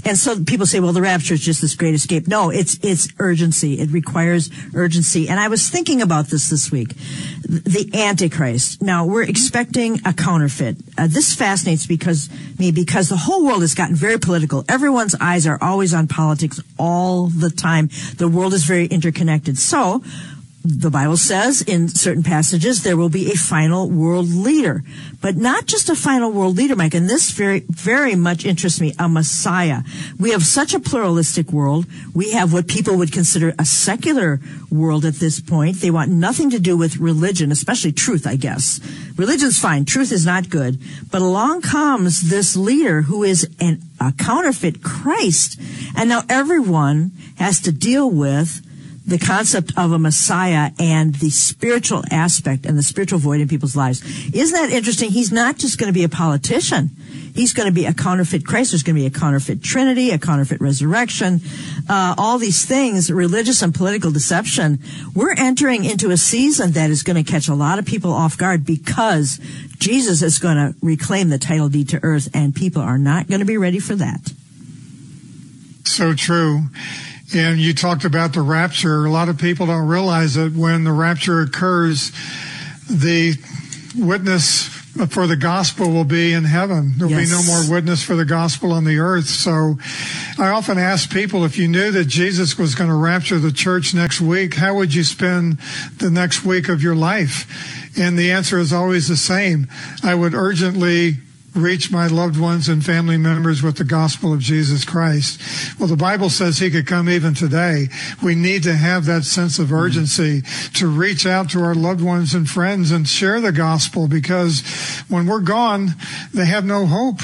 And so people say, well, the rapture is just this great escape. No, it's urgency. It requires urgency. And I was thinking about this week. The Antichrist. Now, we're expecting a counterfeit. This fascinates because the whole world has gotten very political. Everyone's eyes are always on politics all the time. The world is very interconnected. So, the Bible says in certain passages there will be a final world leader, but not just a final world leader, Mike. And this very, very much interests me, a Messiah. We have such a pluralistic world. We have what people would consider a secular world at this point. They want nothing to do with religion, especially truth, I guess. Religion's fine. Truth is not good. But along comes this leader who is a counterfeit Christ. And now everyone has to deal with the concept of a Messiah and the spiritual aspect and the spiritual void in people's lives. Isn't that interesting? He's not just going to be a politician. He's going to be a counterfeit Christ. There's going to be a counterfeit Trinity, a counterfeit resurrection, all these things, religious and political deception. We're entering into a season that is going to catch a lot of people off guard because Jesus is going to reclaim the title deed to earth, and people are not going to be ready for that. So true. And you talked about the rapture. A lot of people don't realize that when the rapture occurs, the witness for the gospel will be in heaven. There'll be no more witness for the gospel on the earth. So I often ask people, if you knew that Jesus was going to rapture the church next week, how would you spend the next week of your life? And the answer is always the same. I would urgently reach my loved ones and family members with the gospel of Jesus Christ. Well, the Bible says he could come even today. We need to have that sense of urgency to reach out to our loved ones and friends and share the gospel, because when we're gone, they have no hope.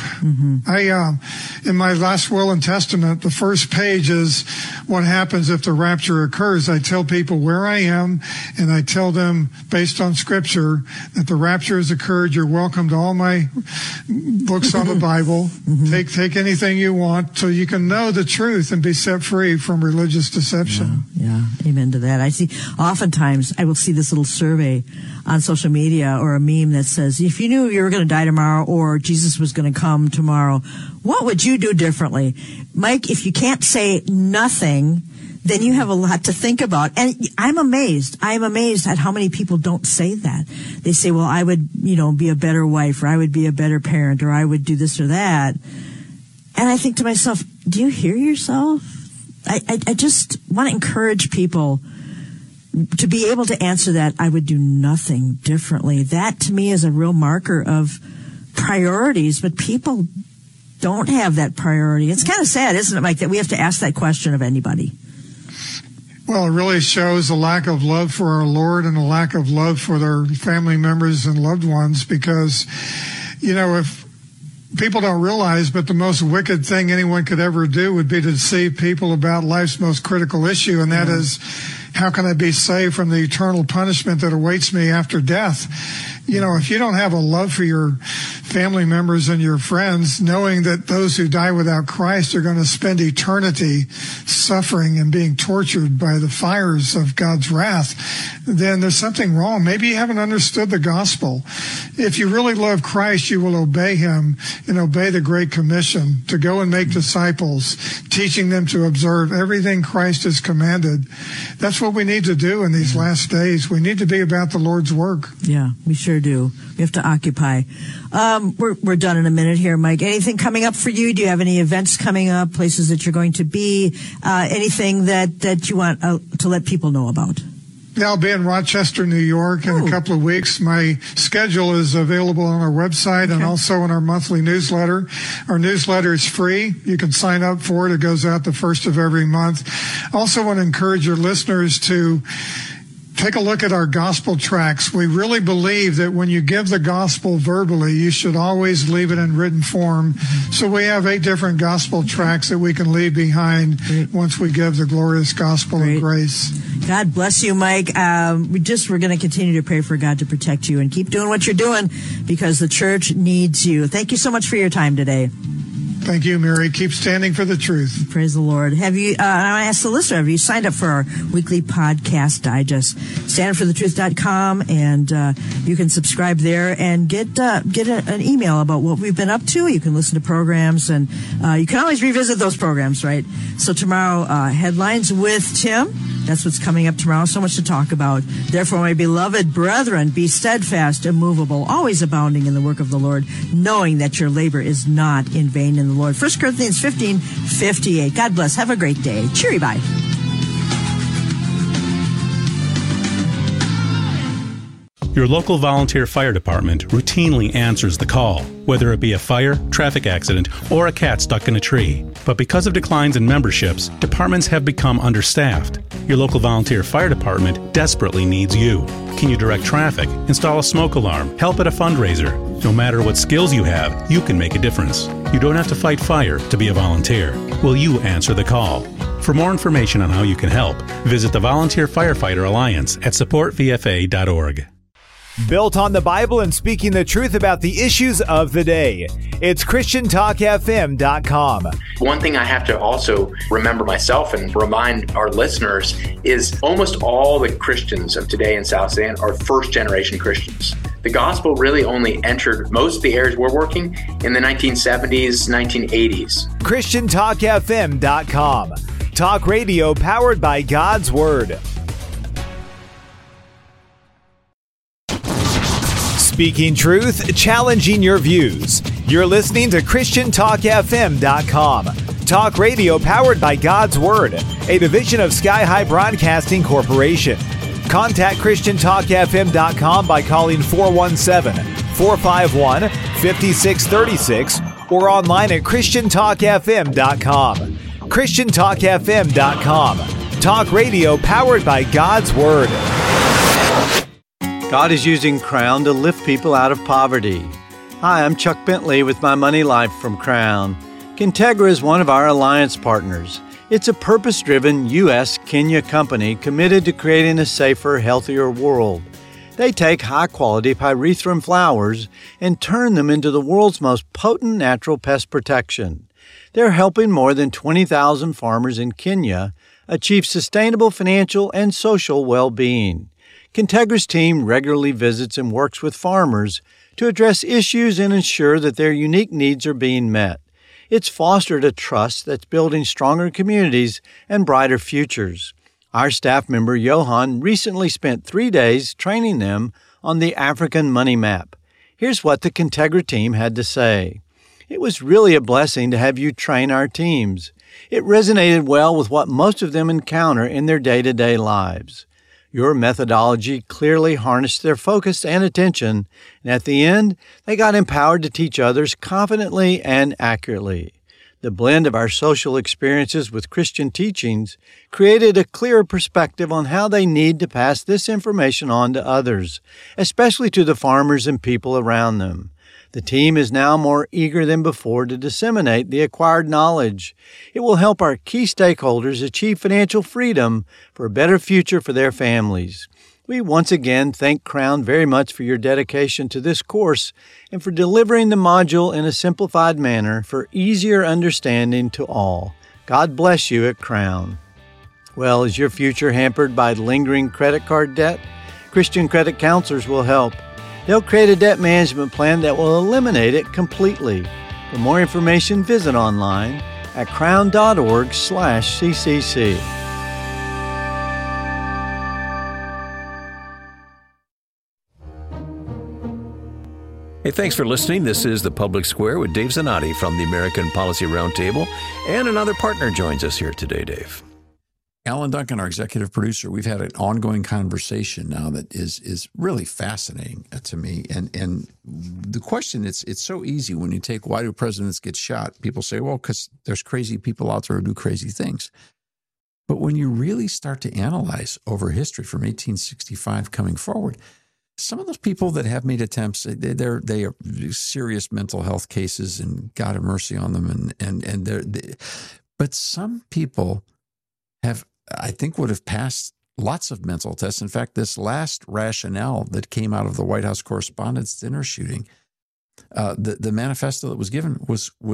In my last will and testament, the first page is what happens if the rapture occurs. I tell people where I am, and I tell them, based on scripture, that the rapture has occurred. You're welcome to all my books on the Bible. Take anything you want so you can know the truth and be set free from religious deception. Yeah, amen to that. I see, oftentimes I will see this little survey on social media or a meme that says, if you knew you were going to die tomorrow or Jesus was going to come tomorrow, what would you do differently? Mike, if you can't say nothing, then you have a lot to think about. And I'm amazed at how many people don't say that. They say, well, I would, be a better wife, or I would be a better parent, or I would do this or that. And I think to myself, do you hear yourself? I just want to encourage people to be able to answer that, I would do nothing differently. That to me is a real marker of priorities, but people don't have that priority. It's kind of sad, isn't it, Mike, that we have to ask that question of anybody? Well, it really shows a lack of love for our Lord and a lack of love for their family members and loved ones, because, if people don't realize, but the most wicked thing anyone could ever do would be to deceive people about life's most critical issue, and that is, how can I be saved from the eternal punishment that awaits me after death? If you don't have a love for your family members and your friends, knowing that those who die without Christ are going to spend eternity suffering and being tortured by the fires of God's wrath, then there's something wrong. Maybe you haven't understood the gospel. If you really love Christ, you will obey him and obey the Great Commission to go and make disciples, teaching them to observe everything Christ has commanded. That's what we need to do in these last days. We need to be about the Lord's work. Yeah, we sure do. We have to occupy. We're done in a minute here, Mike. Anything coming up for you? Do you have any events coming up, places that you're going to be, anything that you want to let people know about? Yeah, I'll be in Rochester, New York in a couple of weeks. My schedule is available on our website and also in our monthly newsletter. Our newsletter is free. You can sign up for it. It goes out the first of every month. I also want to encourage your listeners to take a look at our gospel tracts. We really believe that when you give the gospel verbally, you should always leave it in written form. So we have 8 different gospel tracts that we can leave behind once we give the glorious gospel of grace. God bless you, Mike. We're going to continue to pray for God to protect you and keep doing what you're doing, because the church needs you. Thank you so much for your time today. Thank you, Mary. Keep standing for the truth. Praise the Lord. Have you, I asked the listener, have you signed up for our weekly podcast digest? StandingForTheTruth.com, and you can subscribe there and get an email about what we've been up to. You can listen to programs, and you can always revisit those programs, right? So tomorrow, headlines with Tim. That's what's coming up tomorrow. So much to talk about. Therefore, my beloved brethren, be steadfast, immovable, always abounding in the work of the Lord, knowing that your labor is not in vain in the Lord. 1 Corinthians 15:58. God bless. Have a great day. Cheery bye. Your local volunteer fire department routinely answers the call, whether it be a fire, traffic accident, or a cat stuck in a tree. But because of declines in memberships, departments have become understaffed. Your local volunteer fire department desperately needs you. Can you direct traffic, install a smoke alarm, help at a fundraiser? No matter what skills you have, you can make a difference. You don't have to fight fire to be a volunteer. Will you answer the call? For more information on how you can help, visit the Volunteer Firefighter Alliance at supportvfa.org. Built on the Bible and speaking the truth about the issues of the day. It's ChristianTalkFM.com. One thing I have to also remember myself and remind our listeners is almost all the Christians of today in South Sudan are first-generation Christians. The gospel really only entered most of the areas we're working in the 1970s, 1980s. ChristianTalkFM.com. Talk radio powered by God's Word. Speaking truth, challenging your views. You're listening to ChristianTalkFM.com. Talk radio powered by God's Word, a division of Sky High Broadcasting Corporation. Contact ChristianTalkFM.com by calling 417-451-5636 or online at ChristianTalkFM.com. ChristianTalkFM.com. Talk radio powered by God's Word. God is using Crown to lift people out of poverty. Hi, I'm Chuck Bentley with My Money Life from Crown. Kintegra is one of our alliance partners. It's a purpose-driven U.S.-Kenya company committed to creating a safer, healthier world. They take high-quality pyrethrum flowers and turn them into the world's most potent natural pest protection. They're helping more than 20,000 farmers in Kenya achieve sustainable financial and social well-being. Kintegra's team regularly visits and works with farmers to address issues and ensure that their unique needs are being met. It's fostered a trust that's building stronger communities and brighter futures. Our staff member, Johan, recently spent 3 days training them on the African Money Map. Here's what the Kintegra team had to say. It was really a blessing to have you train our teams. It resonated well with what most of them encounter in their day-to-day lives. Your methodology clearly harnessed their focus and attention, and at the end, they got empowered to teach others confidently and accurately. The blend of our social experiences with Christian teachings created a clearer perspective on how they need to pass this information on to others, especially to the farmers and people around them. The team is now more eager than before to disseminate the acquired knowledge. It will help our key stakeholders achieve financial freedom for a better future for their families. We once again thank Crown very much for your dedication to this course and for delivering the module in a simplified manner for easier understanding to all. God bless you at Crown. Well, is your future hampered by lingering credit card debt? Christian credit counselors will help. They'll create a debt management plan that will eliminate it completely. For more information, visit online at crown.org/CCC. Hey, thanks for listening. This is The Public Square with Dave Zanotti from the American Policy Roundtable, and another partner joins us here today, Dave. Alan Duncan, our executive producer, we've had an ongoing conversation now that is really fascinating to me. And the question, it's so easy when you take why do presidents get shot? People say, well, because there's crazy people out there who do crazy things. But when you really start to analyze over history from 1865 coming forward, some of those people that have made attempts, they are serious mental health cases, and God have mercy on them. But some people have, I think, would have passed lots of mental tests. In fact, this last rationale that came out of the White House Correspondents' Dinner shooting, the manifesto that was given was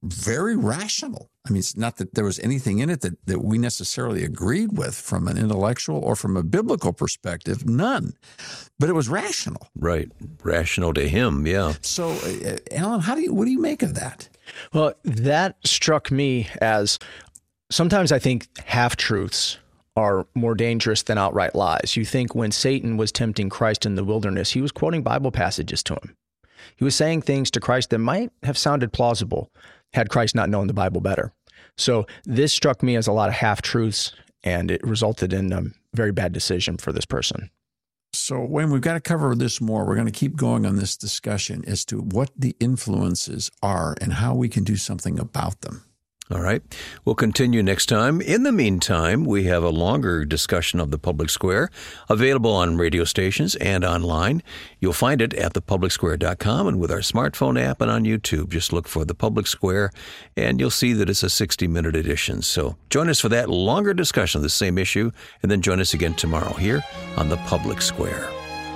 very rational. I mean, it's not that there was anything in it that we necessarily agreed with from an intellectual or from a biblical perspective, none. But it was rational. Right. Rational to him, yeah. So, Alan, what do you make of that? Well, that struck me as sometimes I think half-truths are more dangerous than outright lies. You think when Satan was tempting Christ in the wilderness, he was quoting Bible passages to him. He was saying things to Christ that might have sounded plausible had Christ not known the Bible better. So this struck me as a lot of half-truths, and it resulted in a very bad decision for this person. So, Wayne, we've got to cover this more. We're going to keep going on this discussion as to what the influences are and how we can do something about them. All right. We'll continue next time. In the meantime, we have a longer discussion of the Public Square available on radio stations and online. You'll find it at thepublicsquare.com and with our smartphone app and on YouTube. Just look for The Public Square and you'll see that it's a 60-minute edition. So join us for that longer discussion of the same issue and then join us again tomorrow here on The Public Square.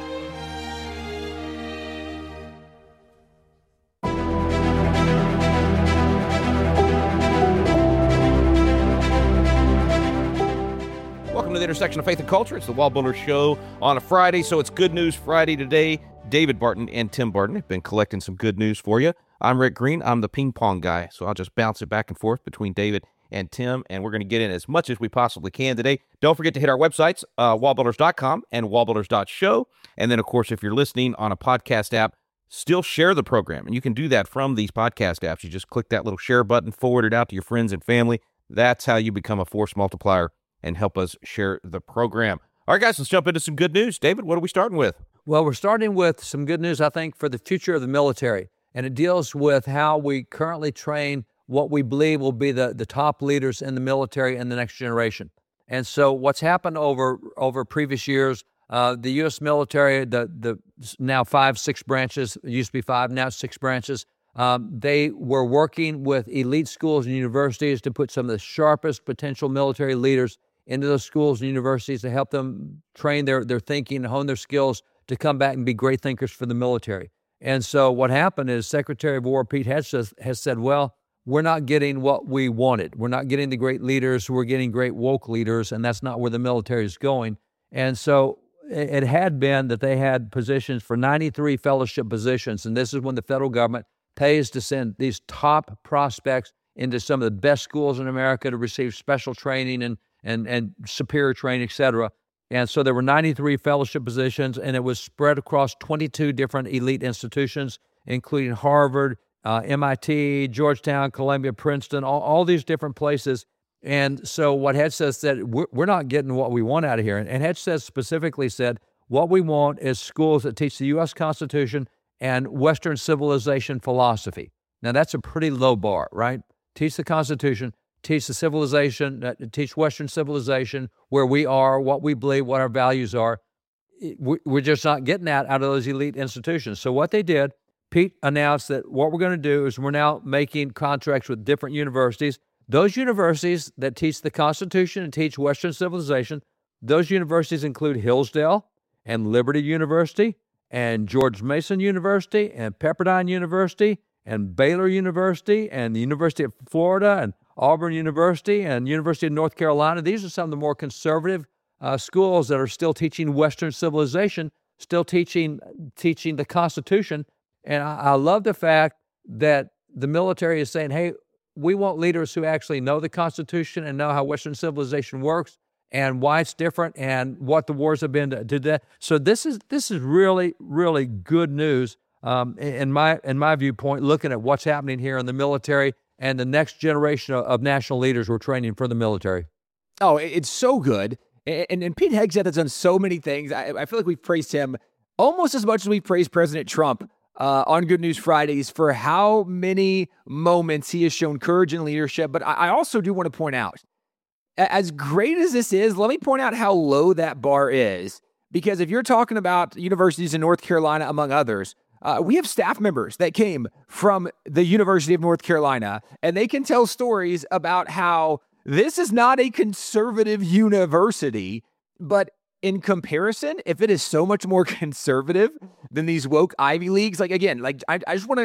The intersection of faith and culture. It's the Wall Builder Show on a Friday, so it's Good News Friday today. David Barton and Tim Barton have been collecting some good news for you. I'm Rick Green. I'm the ping pong guy, so I'll just bounce it back and forth between David and Tim, and we're going to get in as much as we possibly can today. Don't forget to hit our websites, wallbuilders.com and wallbuilders.show, and then, of course, if you're listening on a podcast app, still share the program, and you can do that from these podcast apps. You just click that little share button, forward it out to your friends and family. That's how you become a force multiplier and help us share the program. All right, guys, let's jump into some good news. David, what are we starting with? Well, we're starting with some good news, I think, for the future of the military. And it deals with how we currently train what we believe will be the top leaders in the military in the next generation. And so what's happened over previous years, the U.S. military, the now 5-6 branches, it used to be 5, now 6 branches, they were working with elite schools and universities to put some of the sharpest potential military leaders into those schools and universities to help them train their thinking and hone their skills to come back and be great thinkers for the military. And so what happened is Secretary of War Pete Hegseth has said, well, we're not getting what we wanted. We're not getting the great leaders. We're getting great woke leaders, and that's not where the military is going. And so it had been that they had positions for 93 fellowship positions, and this is when the federal government pays to send these top prospects into some of the best schools in America to receive special training and superior training, et cetera. And so there were 93 fellowship positions, and it was spread across 22 different elite institutions, including Harvard, MIT, Georgetown, Columbia, Princeton, all these different places. And so what Hegseth said, we're not getting what we want out of here. And Hegseth specifically said, what we want is schools that teach the U.S. Constitution and Western civilization philosophy. Now, that's a pretty low bar, right? Teach the Constitution, teach the civilization, teach Western civilization, where we are, what we believe, what our values are. We're just not getting that out of those elite institutions. So what they did, Pete announced that what we're going to do is we're now making contracts with different universities. Those universities that teach the Constitution and teach Western civilization, those universities include Hillsdale and Liberty University and George Mason University and Pepperdine University and Baylor University and the University of Florida and Auburn University and University of North Carolina. These are some of the more conservative schools that are still teaching Western civilization, still teaching the Constitution. And I love the fact that the military is saying, hey, we want leaders who actually know the Constitution and know how Western civilization works and why it's different and what the wars have been to do that. So this is really, really good news in my viewpoint, looking at what's happening here in the military and the next generation of national leaders we're training for the military. Oh, it's so good. And Pete Hegseth has done so many things. I feel like we've praised him almost as much as we've praised President Trump on Good News Fridays for how many moments he has shown courage and leadership. But I also do want to point out, as great as this is, let me point out how low that bar is. Because if you're talking about universities in North Carolina, among others, we have staff members that came from the University of North Carolina, and they can tell stories about how this is not a conservative university, but in comparison, if it is so much more conservative than these woke Ivy Leagues, I just want to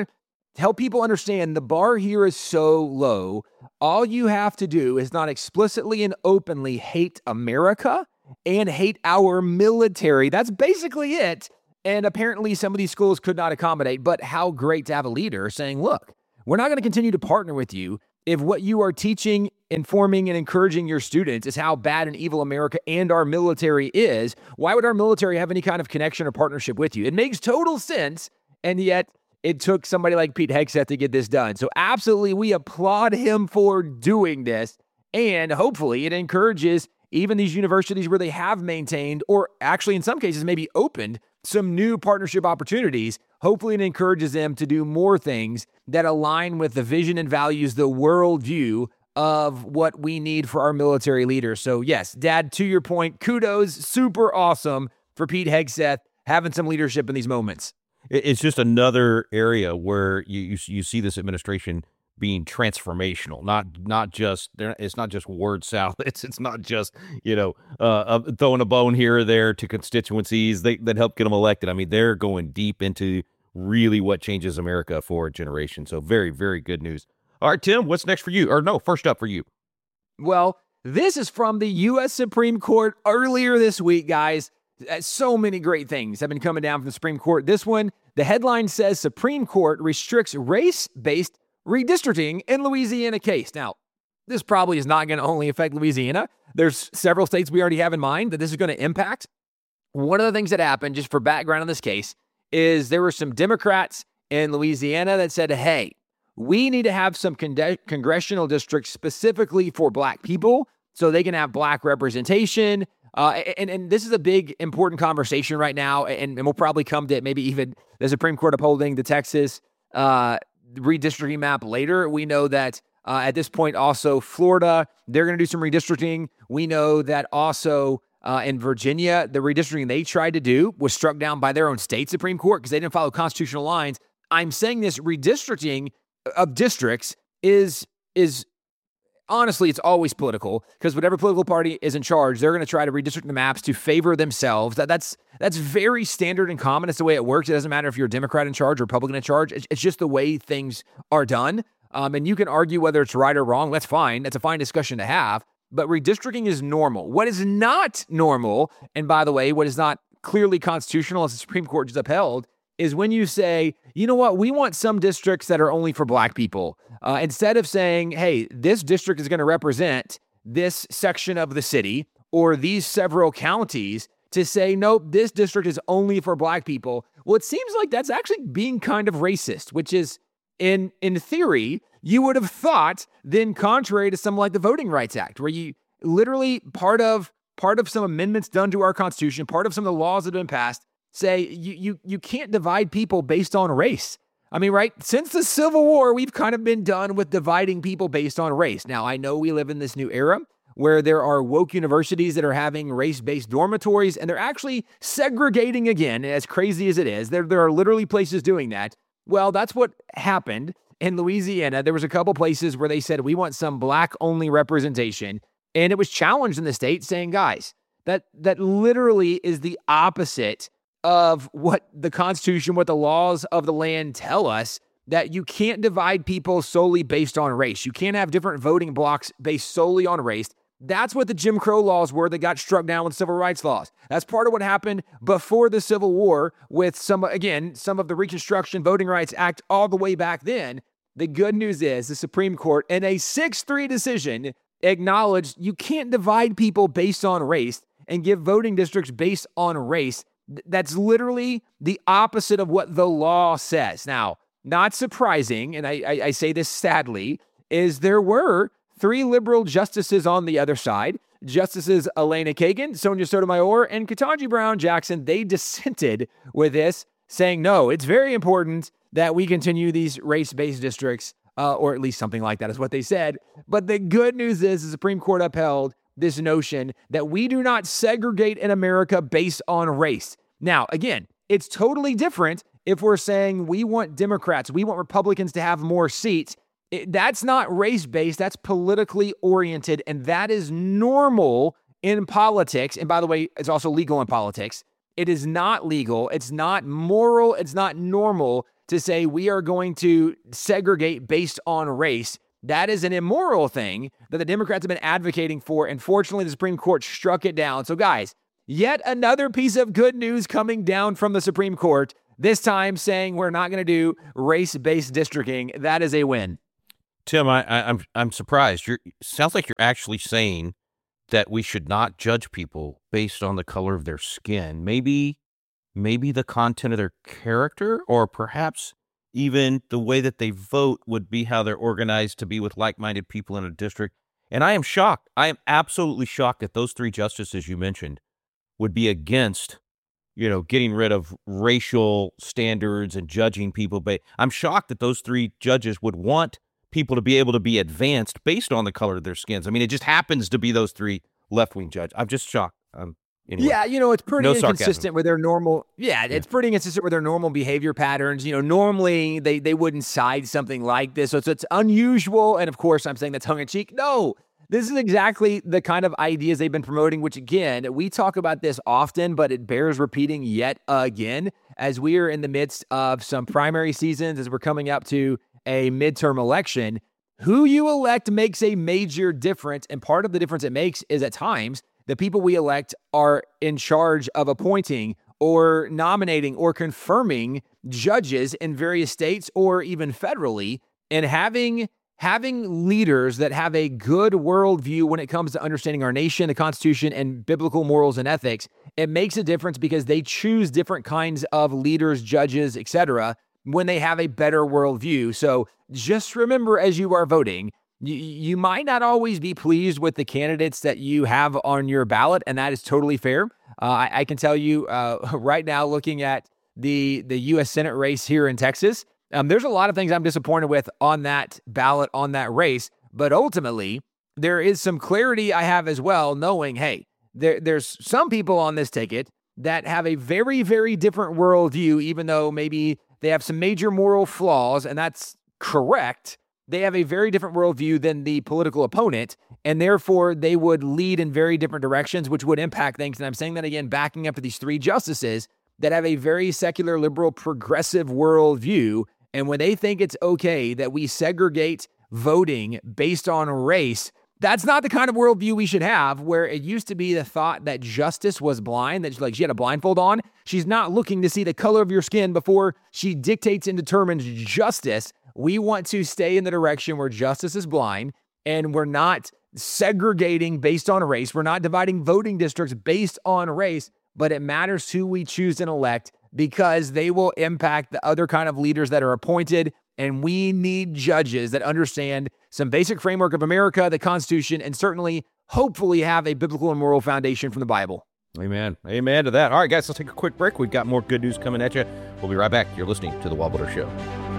help people understand the bar here is so low. All you have to do is not explicitly and openly hate America and hate our military. That's basically it. And apparently some of these schools could not accommodate, but how great to have a leader saying, look, we're not going to continue to partner with you if what you are teaching, informing, and encouraging your students is how bad and evil America and our military is. Why would our military have any kind of connection or partnership with you? It makes total sense, and yet it took somebody like Pete Hegseth to get this done. So absolutely, we applaud him for doing this, and hopefully it encourages even these universities where they have maintained, or actually in some cases maybe opened, some new partnership opportunities. Hopefully it encourages them to do more things that align with the vision and values, the worldview of what we need for our military leaders. So yes, Dad, to your point, kudos, super awesome for Pete Hegseth having some leadership in these moments. It's just another area where you see this administration being transformational, not just it's not just word salad. It's not just throwing a bone here or there to constituencies that help get them elected. I mean, they're going deep into really what changes America for a generation. So very, very good news. All right, Tim, what's next for you? Or no, first up for you. Well, this is from the U.S. Supreme Court earlier this week, guys. So many great things have been coming down from the Supreme Court. This one, the headline says Supreme Court restricts race-based redistricting in Louisiana case. Now, this probably is not going to only affect Louisiana. There's several states we already have in mind that this is going to impact. One of the things that happened, just for background on this case, is there were some Democrats in Louisiana that said, hey, we need to have some congressional districts specifically for Black people so they can have Black representation. And this is a big, important conversation right now, and we'll probably come to maybe even the Supreme Court upholding the Texas redistricting map later. We know that at this point also Florida, they're going to do some redistricting. We know that also in Virginia, the redistricting they tried to do was struck down by their own state Supreme Court because they didn't follow constitutional lines. I'm saying this redistricting of districts is honestly, it's always political because whatever political party is in charge, they're going to try to redistrict the maps to favor themselves. That's very standard and common. It's the way it works. It doesn't matter if you're a Democrat in charge or Republican in charge. It's just the way things are done. And you can argue whether it's right or wrong. That's fine. That's a fine discussion to have. But redistricting is normal. What is not normal, and by the way, what is not clearly constitutional as the Supreme Court just upheld, is when you say, you know what, we want some districts that are only for Black people. Instead of saying, hey, this district is going to represent this section of the city or these several counties, to say, nope, this district is only for Black people. Well, it seems like that's actually being kind of racist, which is, in theory, you would have thought then contrary to something like the Voting Rights Act, where you literally part of some amendments done to our Constitution, part of some of the laws that have been passed, say you can't divide people based on race. I mean, right? Since the Civil War, we've kind of been done with dividing people based on race. Now, I know we live in this new era where there are woke universities that are having race-based dormitories, and they're actually segregating again, as crazy as it is. There are literally places doing that. Well, that's what happened in Louisiana. There was a couple places where they said, we want some Black-only representation, and it was challenged in the state saying, guys, that literally is the opposite of what the Constitution, what the laws of the land tell us, that you can't divide people solely based on race. You can't have different voting blocks based solely on race. That's what the Jim Crow laws were that got struck down with civil rights laws. That's part of what happened before the Civil War with some of the Reconstruction Voting Rights Act all the way back then. The good news is the Supreme Court, in a 6-3 decision, acknowledged you can't divide people based on race and give voting districts based on race. That's literally the opposite of what the law says. Now, not surprising, and I say this sadly, is there were 3 liberal justices on the other side. Justices Elena Kagan, Sonia Sotomayor, and Ketanji Brown Jackson, they dissented with this, saying, no, it's very important that we continue these race-based districts, or at least something like that is what they said. But the good news is the Supreme Court upheld this notion that we do not segregate in America based on race. Now, again, it's totally different if we're saying we want Democrats, we want Republicans to have more seats. That's not race-based, that's politically oriented, and that is normal in politics. And by the way, it's also legal in politics. It is not legal, it's not moral, it's not normal to say we are going to segregate based on race. That is an immoral thing that the Democrats have been advocating for, and fortunately the Supreme Court struck it down. So guys, yet another piece of good news coming down from the Supreme Court, this time saying we're not going to do race-based districting. That is a win. Tim, I'm surprised. Sounds like you're actually saying that we should not judge people based on the color of their skin. Maybe the content of their character, or perhaps even the way that they vote would be how they're organized to be with like-minded people in a district. And I am shocked. I am absolutely shocked that those three justices you mentioned would be against, getting rid of racial standards and judging people. But I'm shocked that those three judges would want people to be able to be advanced based on the color of their skins. I mean, it just happens to be those three left-wing judges. I'm just shocked. Anyway, yeah, it's pretty inconsistent sarcasm. with their normal. Yeah, it's pretty inconsistent with their normal behavior patterns. Normally they wouldn't side something like this. So it's unusual. And of course, I'm saying that's tongue in cheek. No, this is exactly the kind of ideas they've been promoting, which again, we talk about this often, but it bears repeating yet again as we are in the midst of some primary seasons, as we're coming up to a midterm election. Who you elect makes a major difference. And part of the difference it makes is at times the people we elect are in charge of appointing or nominating or confirming judges in various states or even federally, and having leaders that have a good worldview when it comes to understanding our nation, the Constitution, and biblical morals and ethics. It makes a difference because they choose different kinds of leaders, judges, etc., when they have a better worldview. So just remember, as you are voting, you might not always be pleased with the candidates that you have on your ballot, and that is totally fair. I can tell you right now, looking at the U.S. Senate race here in Texas, there's a lot of things I'm disappointed with on that ballot, on that race, but ultimately, there is some clarity I have as well, knowing, hey, there's some people on this ticket that have a very, very different worldview, even though maybe they have some major moral flaws, and that's correct. They have a very different worldview than the political opponent, and therefore they would lead in very different directions, which would impact things. And I'm saying that again, backing up to these three justices that have a very secular, liberal, progressive worldview. And when they think it's okay that we segregate voting based on race, that's not the kind of worldview we should have, where it used to be the thought that justice was blind, that she had a blindfold on. She's not looking to see the color of your skin before she dictates and determines justice. We want to stay in the direction where justice is blind, and we're not segregating based on race. We're not dividing voting districts based on race, but it matters who we choose and elect because they will impact the other kind of leaders that are appointed. And we need judges that understand some basic framework of America, the Constitution, and certainly, hopefully, have a biblical and moral foundation from the Bible. Amen. Amen to that. All right, guys, let's take a quick break. We've got more good news coming at you. We'll be right back. You're listening to The Wall Builder Show.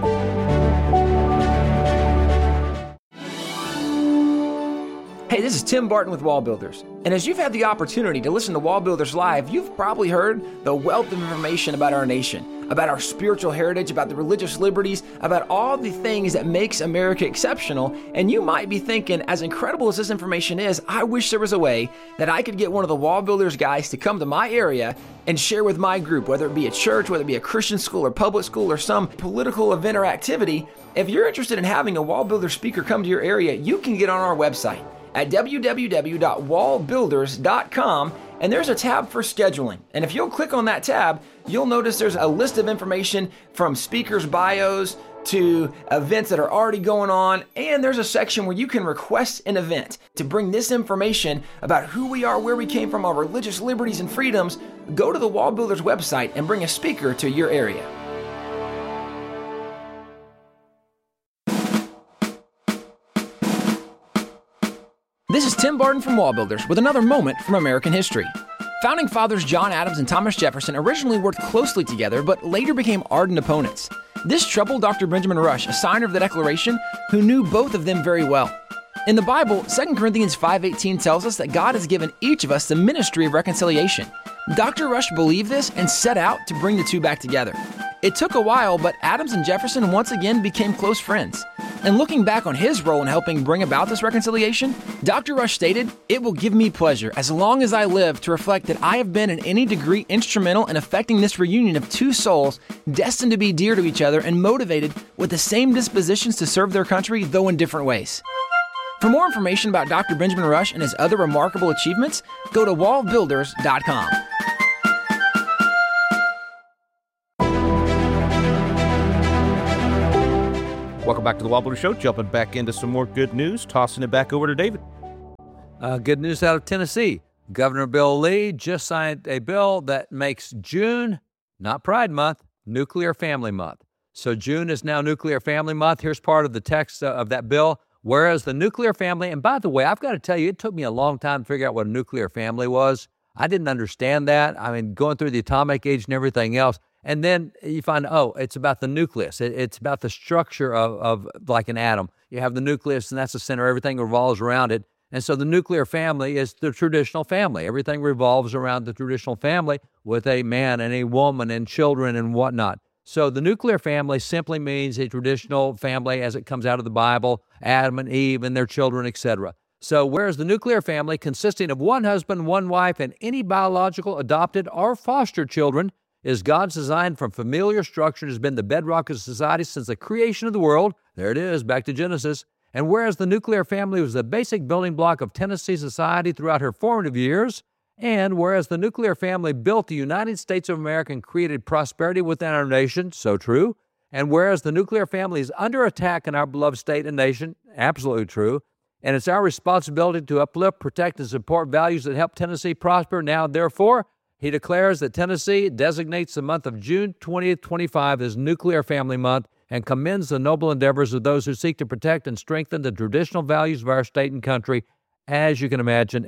Hey, this is Tim Barton with Wall Builders. And as you've had the opportunity to listen to Wall Builders Live, you've probably heard the wealth of information about our nation, about our spiritual heritage, about the religious liberties, about all the things that makes America exceptional. And you might be thinking, as incredible as this information is, I wish there was a way that I could get one of the Wall Builders guys to come to my area and share with my group, whether it be a church, whether it be a Christian school or public school or some political event or activity. If you're interested in having a Wall Builder speaker come to your area, you can get on our website at www.wallbuilders.com, and there's a tab for scheduling. And if you'll click on that tab, you'll notice there's a list of information from speakers' bios to events that are already going on, and there's a section where you can request an event to bring this information about who we are, where we came from, our religious liberties and freedoms. Go to the Wall Builders website and bring a speaker to your area. This is Tim Barton from Wall Builders with another moment from American history. Founding fathers John Adams and Thomas Jefferson originally worked closely together, but later became ardent opponents. This troubled Dr. Benjamin Rush, a signer of the Declaration, who knew both of them very well. In the Bible, 2 Corinthians 5:18 tells us that God has given each of us the ministry of reconciliation. Dr. Rush believed this and set out to bring the two back together. It took a while, but Adams and Jefferson once again became close friends. And looking back on his role in helping bring about this reconciliation, Dr. Rush stated, "It will give me pleasure, as long as I live, to reflect that I have been in any degree instrumental in effecting this reunion of two souls destined to be dear to each other and motivated with the same dispositions to serve their country, though in different ways." For more information about Dr. Benjamin Rush and his other remarkable achievements, go to wallbuilders.com. Welcome back to the Wall Builder Show. Jumping back into some more good news. Tossing it back over to David. Good news out of Tennessee. Governor Bill Lee just signed a bill that makes June, not Pride Month, Nuclear Family Month. So June is now Nuclear Family Month. Here's part of the text of that bill. Whereas the nuclear family, and by the way, I've got to tell you, it took me a long time to figure out what a nuclear family was. I didn't understand that. I mean, going through the atomic age and everything else. And then you find, it's about the nucleus. It's about the structure of like an atom. You have the nucleus, and that's the center. Everything revolves around it. And so the nuclear family is the traditional family. Everything revolves around the traditional family with a man and a woman and children and whatnot. So the nuclear family simply means a traditional family as it comes out of the Bible, Adam and Eve and their children, etc. So whereas the nuclear family, consisting of one husband, one wife, and any biological, adopted, or foster children, is God's design from familiar structure, has been the bedrock of society since the creation of the world. There it is, back to Genesis. And whereas the nuclear family was the basic building block of Tennessee society throughout her formative years, and whereas the nuclear family built the United States of America and created prosperity within our nation, so true, and whereas the nuclear family is under attack in our beloved state and nation, absolutely true, and it's our responsibility to uplift, protect, and support values that help Tennessee prosper. Now, therefore, he declares that Tennessee designates the month of June 20th, 25 as Nuclear Family Month and commends the noble endeavors of those who seek to protect and strengthen the traditional values of our state and country. As you can imagine,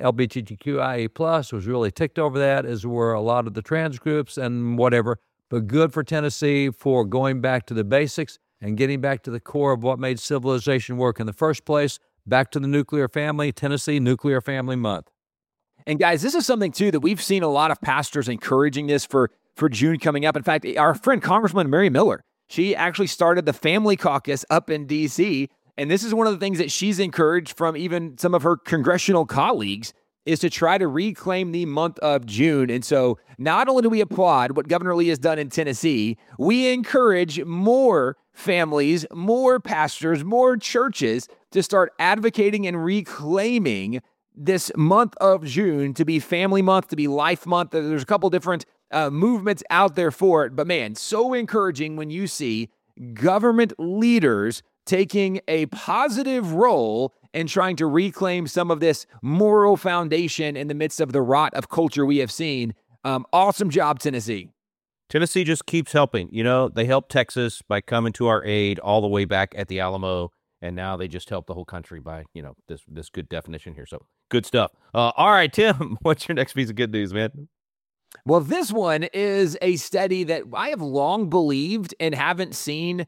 LGBTQIA+ was really ticked over that, as were a lot of the trans groups and whatever. But good for Tennessee for going back to the basics and getting back to the core of what made civilization work in the first place. Back to the nuclear family, Tennessee Nuclear Family Month. And guys, this is something too that we've seen a lot of pastors encouraging this for June coming up. In fact, our friend Congresswoman Mary Miller, she actually started the Family Caucus up in D.C., and this is one of the things that she's encouraged from even some of her congressional colleagues is to try to reclaim the month of June. And so not only do we applaud what Governor Lee has done in Tennessee, we encourage more families, more pastors, more churches to start advocating and reclaiming this month of June to be Family Month, to be Life Month. There's a couple different movements out there for it. But man, so encouraging when you see government leaders taking a positive role in trying to reclaim some of this moral foundation in the midst of the rot of culture we have seen. Awesome job, Tennessee. Tennessee just keeps helping. You know, they helped Texas by coming to our aid all the way back at the Alamo, and now they just helped the whole country by, this good definition here. So good stuff. All right, Tim, what's your next piece of good news, man? Well, this one is a study that I have long believed and haven't seen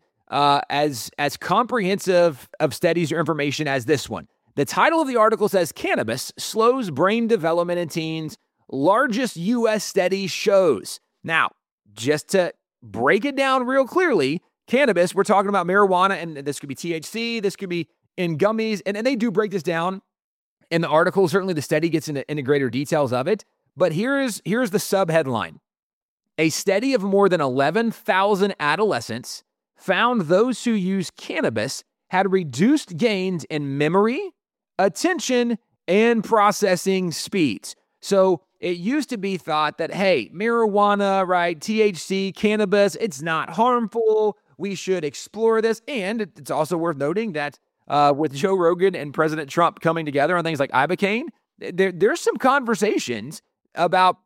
as comprehensive of studies or information as this one. The title of the article says, Cannabis Slows Brain Development in Teens, Largest U.S. Study Shows. Now, just to break it down real clearly, cannabis, we're talking about marijuana, and this could be THC, this could be in gummies, and they do break this down in the article. Certainly the study gets into greater details of it, but here's the sub-headline. A study of more than 11,000 adolescents found those who use cannabis had reduced gains in memory, attention, and processing speeds. So it used to be thought that, hey, marijuana, right, THC, cannabis, it's not harmful. We should explore this. And it's also worth noting that with Joe Rogan and President Trump coming together on things like Ibogaine, there's some conversations about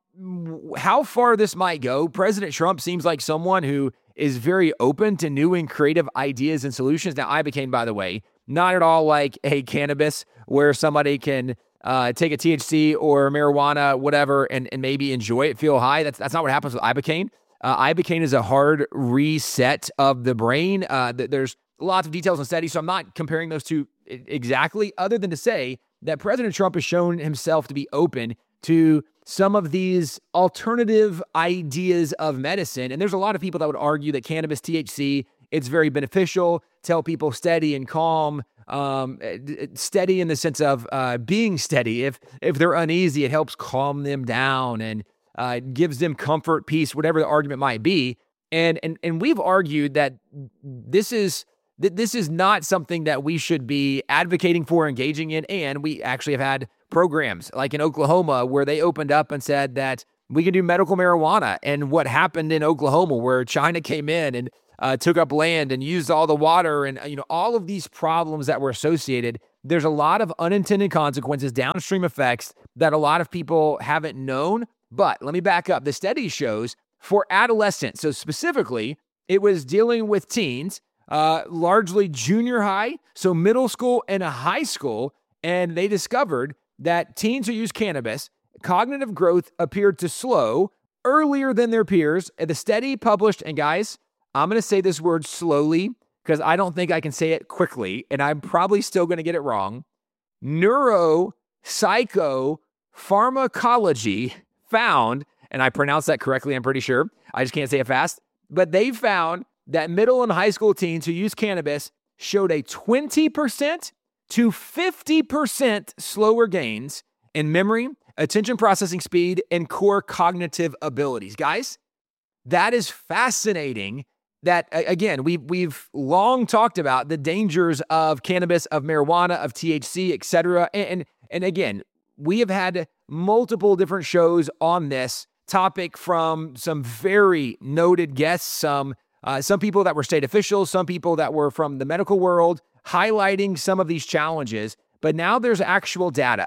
how far this might go. President Trump seems like someone who is very open to new and creative ideas and solutions. Now, Ibogaine, by the way, not at all like a cannabis where somebody can take a THC or marijuana, whatever, and maybe enjoy it, feel high. That's not what happens with Ibogaine. Ibogaine is a hard reset of the brain. There's lots of details and studies, so I'm not comparing those two exactly, other than to say that President Trump has shown himself to be open to some of these alternative ideas of medicine. And there's a lot of people that would argue that cannabis THC, it's very beneficial to help people steady and calm, steady in the sense of being steady. If they're uneasy, it helps calm them down and gives them comfort, peace, whatever the argument might be. And we've argued that this is not something that we should be advocating for, engaging in. And we actually have had programs like in Oklahoma where they opened up and said that we can do medical marijuana. And what happened in Oklahoma where China came in and took up land and used all the water and, all of these problems that were associated. There's a lot of unintended consequences, downstream effects that a lot of people haven't known. But let me back up. The study shows for adolescents, so specifically, it was dealing with teens, largely junior high, so middle school and a high school, and they discovered that teens who use cannabis, cognitive growth appeared to slow earlier than their peers. The study published, and guys, I'm going to say this word slowly because I don't think I can say it quickly, and I'm probably still going to get it wrong. Neuropsychopharmacology found, and I pronounced that correctly, I'm pretty sure. I just can't say it fast. But they found that middle and high school teens who use cannabis showed a 20% to 50% slower gains in memory, attention processing speed, and core cognitive abilities. Guys, that is fascinating. That, again, we've long talked about the dangers of cannabis, of marijuana, of THC, etc. And again, we have had multiple different shows on this topic from some very noted guests, some people that were state officials, some people that were from the medical world, highlighting some of these challenges. But now there's actual data,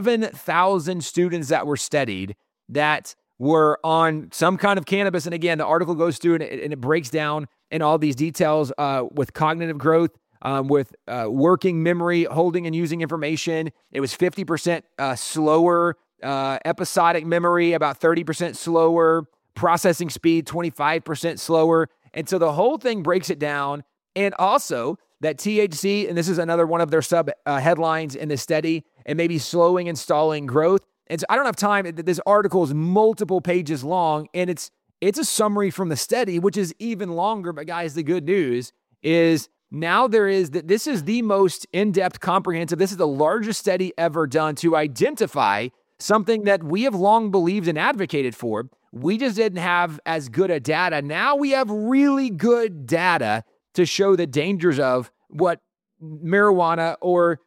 11,000 students that were studied that were on some kind of cannabis. And again, the article goes through and it breaks down in all these details with cognitive growth, with working memory, holding and using information. It was 50% slower, episodic memory, about 30% slower, processing speed, 25% slower. And so the whole thing breaks it down. And also that THC, and this is another one of their sub headlines in the study, and maybe slowing and stalling growth. And so I don't have time. This article is multiple pages long, and it's a summary from the study, which is even longer. But guys, the good news is now this is the most in-depth, comprehensive. This is the largest study ever done to identify something that we have long believed and advocated for. We just didn't have as good a data. Now we have really good data to show the dangers of what marijuana or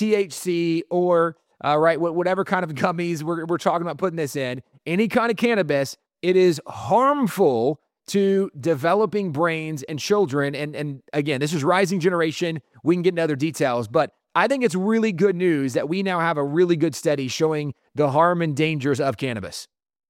THC or whatever kind of gummies we're talking about putting this in, any kind of cannabis. It is harmful to developing brains and children. And again, this is Rising Generation. We can get into other details, but I think it's really good news that we now have a really good study showing the harm and dangers of cannabis.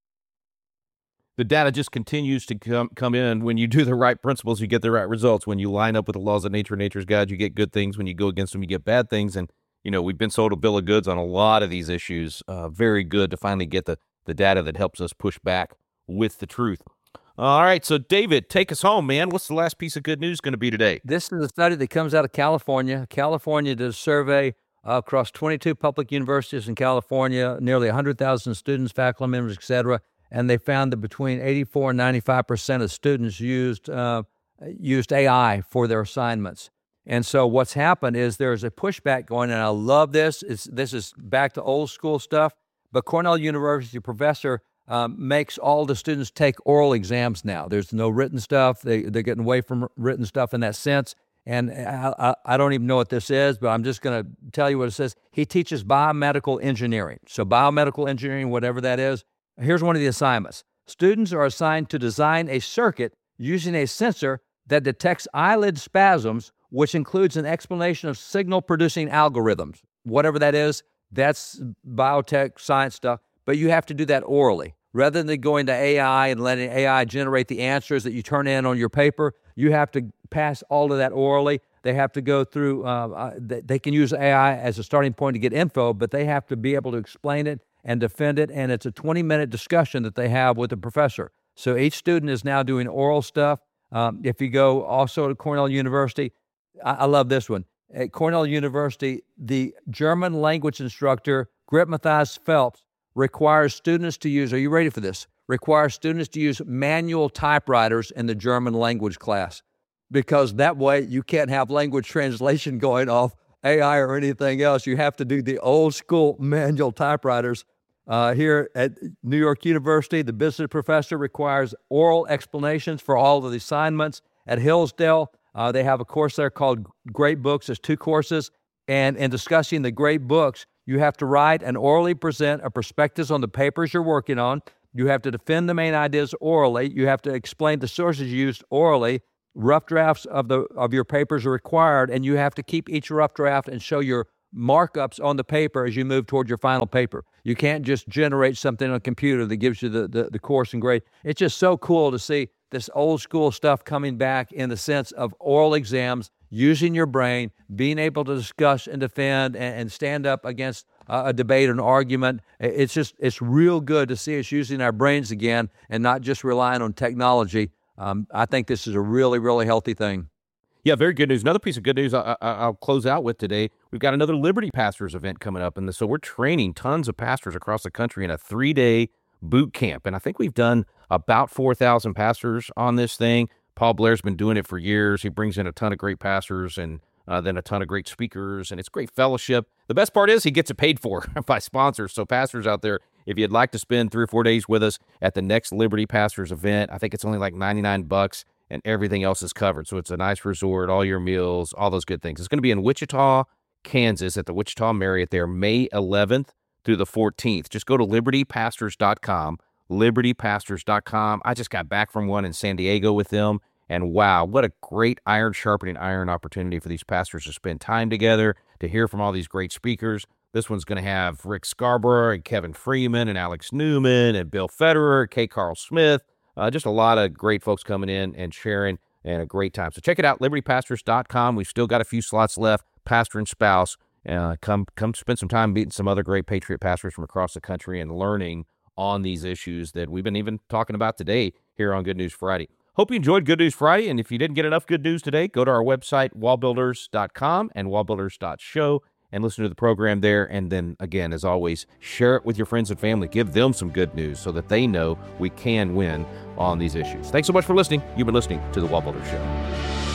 The data just continues to come in. When you do the right principles, you get the right results. When you line up with the laws of nature, nature's God, you get good things. When you go against them, you get bad things. And, we've been sold a bill of goods on a lot of these issues. Very good to finally get the data that helps us push back with the truth. All right, so David, take us home, man. What's the last piece of good news going to be today? This is a study that comes out of California. California did a survey across 22 public universities in California, nearly 100,000 students, faculty members, et cetera, and they found that between 84 and 95% of students used AI for their assignments. And so what's happened is there's a pushback going, and I love this. This is back to old school stuff, but Cornell University professor makes all the students take oral exams now. There's no written stuff. They're getting away from written stuff in that sense. And I don't even know what this is, but I'm just going to tell you what it says. He teaches biomedical engineering. So biomedical engineering, whatever that is. Here's one of the assignments. Students are assigned to design a circuit using a sensor that detects eyelid spasms, which includes an explanation of signal-producing algorithms. Whatever that is, that's biotech science stuff. But you have to do that orally. Rather than going to AI and letting AI generate the answers that you turn in on your paper, you have to pass all of that orally. They have to go through, they can use AI as a starting point to get info, but they have to be able to explain it and defend it, and it's a 20-minute discussion that they have with the professor. So each student is now doing oral stuff. If you go also to Cornell University, I love this one. At Cornell University, the German language instructor, Grit Matthias Phelps, requires students to use, are you ready for this? Requires students to use manual typewriters in the German language class, because that way you can't have language translation going off AI or anything else. You have to do the old school manual typewriters. Here at New York University, the business professor requires oral explanations for all of the assignments. At Hillsdale, they have a course there called Great Books. There's 2 courses. And in discussing the great books, you have to write and orally present a perspectives on the papers you're working on. You have to defend the main ideas orally. You have to explain the sources used orally. Rough drafts of your papers are required, and you have to keep each rough draft and show your markups on the paper as you move toward your final paper. You can't just generate something on a computer that gives you the course and grade. It's just so cool to see this old school stuff coming back in the sense of oral exams, using your brain, being able to discuss and defend and stand up against a debate or an argument. It's real good to see us using our brains again and not just relying on technology. I think this is a really, really healthy thing. Yeah, very good news. Another piece of good news I'll close out with today. We've got another Liberty Pastors event coming up. And so we're training tons of pastors across the country in a 3-day boot camp. And I think we've done about 4,000 pastors on this thing. Paul Blair's been doing it for years. He brings in a ton of great pastors and then a ton of great speakers, and it's great fellowship. The best part is he gets it paid for by sponsors. So pastors out there, if you'd like to spend 3 or 4 days with us at the next Liberty Pastors event, I think it's only like $99 and everything else is covered. So it's a nice resort, all your meals, all those good things. It's going to be in Wichita, Kansas at the Wichita Marriott there, May 11th through the 14th. Just go to libertypastors.com, libertypastors.com. I just got back from one in San Diego with them. And wow, what a great iron sharpening iron opportunity for these pastors to spend time together, to hear from all these great speakers. This one's going to have Rick Scarborough and Kevin Freeman and Alex Newman and Bill Federer, K. Carl Smith. Just a lot of great folks coming in and sharing, and a great time. So check it out, libertypastors.com. We've still got a few slots left, pastor and spouse. Come spend some time meeting some other great Patriot pastors from across the country and learning on these issues that we've been even talking about today here on Good News Friday. Hope you enjoyed Good News Friday, and if you didn't get enough good news today, go to our website, wallbuilders.com and wallbuilders.show, and listen to the program there. And then, again, as always, share it with your friends and family. Give them some good news so that they know we can win on these issues. Thanks so much for listening. You've been listening to The Wall Builders Show.